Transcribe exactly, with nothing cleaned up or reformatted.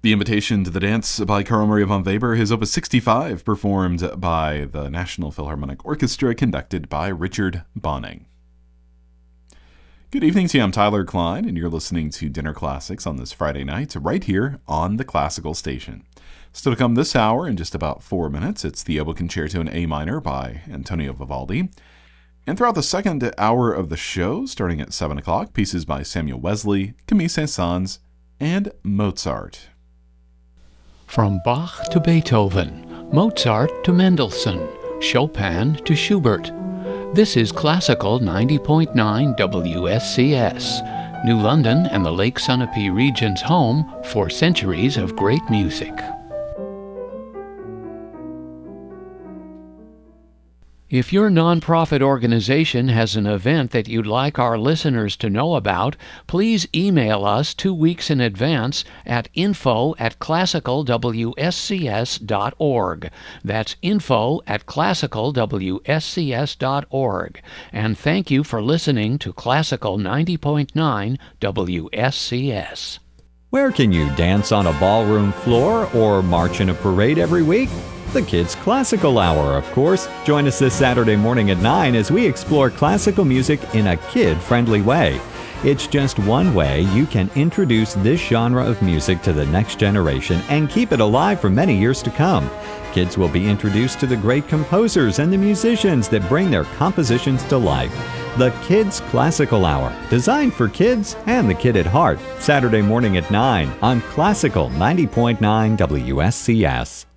The Invitation to the Dance by Carl Maria von Weber, his Opus sixty-five, performed by the National Philharmonic Orchestra, conducted by Richard Bonning. Good evening to you, I'm Tyler Klein, and you're listening to Dinner Classics on this Friday night, right here on the Classical Station. Still to come this hour, in just about four minutes, it's the Oboe Concerto in A minor by Antonio Vivaldi. And throughout the second hour of the show, starting at seven o'clock, pieces by Samuel Wesley, Camille Saint-Saëns, and Mozart. From Bach to Beethoven, Mozart to Mendelssohn, Chopin to Schubert. This is Classical ninety point nine W S C S, New London and the Lake Sunapee region's home for centuries of great music. If your nonprofit organization has an event that you'd like our listeners to know about, please email us two weeks in advance at info at classical w s c s dot org. That's info at classical w s c s dot org. And thank you for listening to Classical ninety point nine W S C S. Where can you dance on a ballroom floor or march in a parade every week? The Kids Classical Hour, of course. Join us this Saturday morning at nine as we explore classical music in a kid-friendly way. It's just one way you can introduce this genre of music to the next generation and keep it alive for many years to come. Kids will be introduced to the great composers and the musicians that bring their compositions to life. The Kids Classical Hour, designed for kids and the kid at heart. Saturday morning at nine on Classical ninety point nine W S C S.